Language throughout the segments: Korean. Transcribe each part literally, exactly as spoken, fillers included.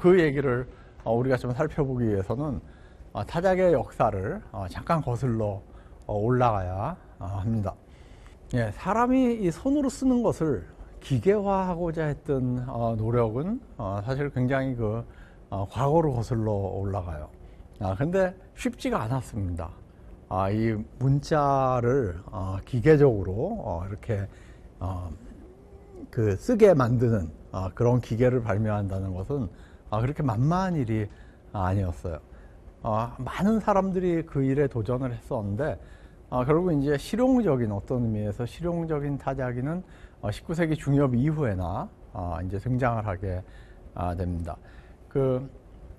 그 얘기를 어, 우리가 좀 살펴보기 위해서는 어, 타작의 역사를 어, 잠깐 거슬러 어, 올라가야 어, 합니다. 예, 사람이 이 손으로 쓰는 것을 기계화하고자 했던 어, 노력은 어, 사실 굉장히 그 어, 과거로 거슬러 올라가요. 아, 근데 쉽지가 않았습니다. 아, 이 문자를 어, 기계적으로 어, 이렇게 어, 그 쓰게 만드는 어, 그런 기계를 발명한다는 것은 어, 그렇게 만만한 일이 아니었어요. 어, 많은 사람들이 그 일에 도전을 했었는데 어, 결국 이제 실용적인 어떤 의미에서 실용적인 타자기는 어, 십구 세기 중엽 이후에나 어, 이제 등장을 하게 어, 됩니다. 그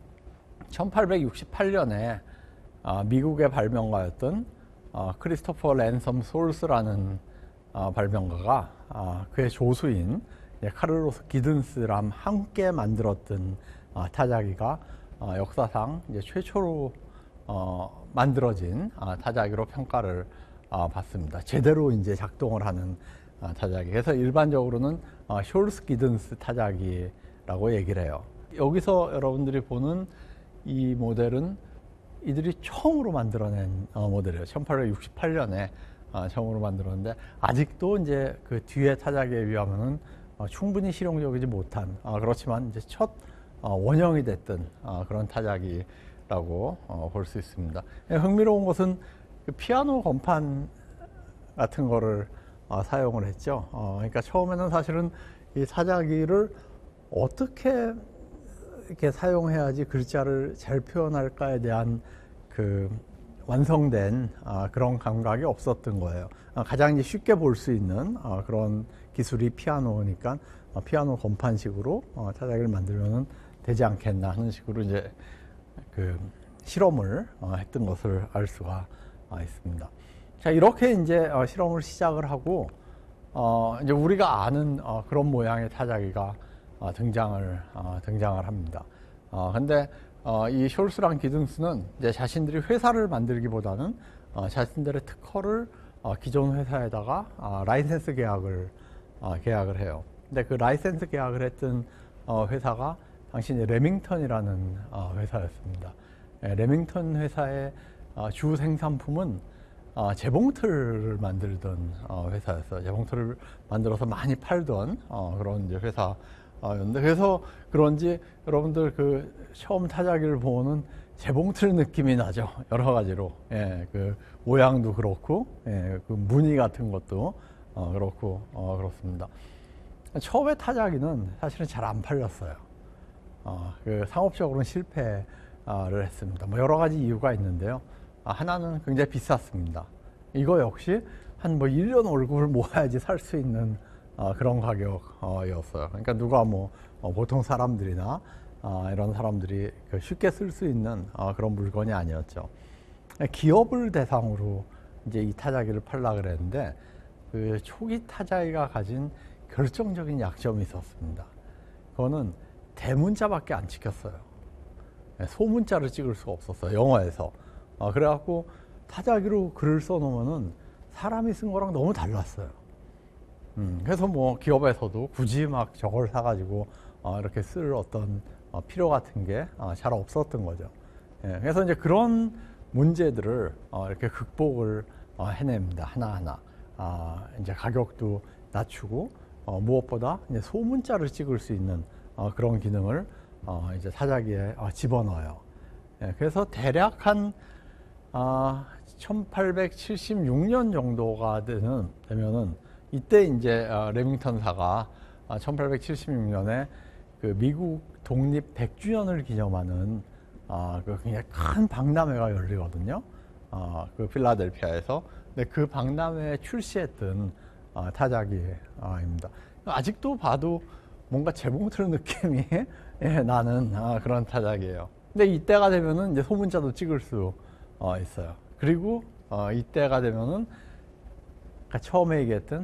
천팔백육십팔 년에 어, 미국의 발명가였던 어, 크리스토퍼 랜섬 솔스라는 어, 발명가가 어, 그의 조수인 예, 카를로스 기든스랑 함께 만들었던 어, 타자기가 어, 역사상 이제 최초로 어, 만들어진 어, 타자기로 평가를 어, 받습니다. 제대로 이제 작동을 하는 어, 타자기. 그래서 일반적으로는 어, 숄스 기든스 타자기라고 얘기를 해요. 여기서 여러분들이 보는 이 모델은 이들이 처음으로 만들어낸 어, 모델이에요. 천팔백육십팔 년에 어, 처음으로 만들었는데 아직도 이제 그 뒤에 타자기에 비하면은 어, 충분히 실용적이지 못한 어, 그렇지만 이제 첫 어, 원형이 됐던 어, 그런 타자기라고 어, 볼 수 있습니다. 흥미로운 것은 그 피아노 건판 같은 거를 어, 사용을 했죠. 어, 그러니까 처음에는 사실은 이 타자기를 어떻게 이렇게 사용해야지 글자를 잘 표현할까에 대한 그 완성된 어, 그런 감각이 없었던 거예요. 어, 가장 이제 쉽게 볼 수 있는 어, 그런 기술이 피아노니까 어, 피아노 건판식으로 어, 타자기를 만들면은 되지 않겠나 하는 식으로 이제 그 실험을 어, 했던 것을 알 수가 어, 있습니다. 자, 이렇게 이제 어, 실험을 시작을 하고 어, 이제 우리가 아는 어, 그런 모양의 타자기가 어, 등장을 어, 등장을 합니다. 어, 근데 어, 이 숄스랑 기든스는 이제 자신들이 회사를 만들기보다는 어, 자신들의 특허를 어, 기존 회사에다가 어, 라이센스 계약을 어, 계약을 해요. 근데 그 라이센스 계약을 했던 어, 회사가 당시 이제 레밍턴이라는 어, 회사였습니다. 예, 레밍턴 회사의 어, 주 생산품은 어, 재봉틀을 만들던 어, 회사였어요. 재봉틀을 만들어서 많이 팔던 어, 그런 이제 회사였는데 그래서 그런지 여러분들 그 처음 타자기를 보면 재봉틀 느낌이 나죠. 여러 가지로. 예, 그 모양도 그렇고, 예, 그 무늬 같은 것도 어, 그렇고 어, 그렇습니다. 처음에 타자기는 사실은 잘 안 팔렸어요. 어, 그 상업적으로는 실패를 했습니다. 뭐 여러 가지 이유가 있는데요. 아, 하나는 굉장히 비쌌습니다. 이거 역시 한 뭐 일 년 월급을 모아야지 살 수 있는 어, 그런 가격이었어요. 그러니까 누가 뭐 어, 보통 사람들이나 어, 이런 사람들이 그 쉽게 쓸 수 있는 어, 그런 물건이 아니었죠. 기업을 대상으로 이제 이 타자기를 팔라 그랬는데 그 초기 타자기가 가진 결정적인 약점이 있었습니다. 그거는 대문자밖에 안 찍혔어요. 소문자를 찍을 수가 없었어요. 영어에서. 어, 그래갖고 타자기로 글을 써놓으면은 사람이 쓴 거랑 너무 달랐어요. 음, 그래서 뭐 기업에서도 굳이 막 저걸 사가지고 어, 이렇게 쓸 어떤 어, 필요 같은 게 잘 어, 없었던 거죠. 예, 그래서 이제 그런 문제들을 어, 이렇게 극복을 어, 해냅니다. 하나하나. 아, 이제 가격도 낮추고 어, 무엇보다 이제 소문자를 찍을 수 있는 어, 그런 기능을 어, 이제 타자기에 어, 집어넣어요. 예, 그래서 대략 한 아, 천팔백칠십육 년 정도가 되는, 되면은 이때 이제 어, 레밍턴사가 아, 천팔백칠십육 년에 그 미국 독립 백 주년을 기념하는 아, 그 굉장히 큰 박람회가 열리거든요. 아, 그 필라델피아에서. 근데 그 박람회에 출시했던 아, 타자기입니다. 아직도 봐도 뭔가 재봉틀 느낌이 예, 나는 아, 그런 타자기예요. 근데 이때가 되면은 이제 소문자도 찍을 수 어, 있어요. 그리고 어, 이때가 되면은 처음에 얘기했던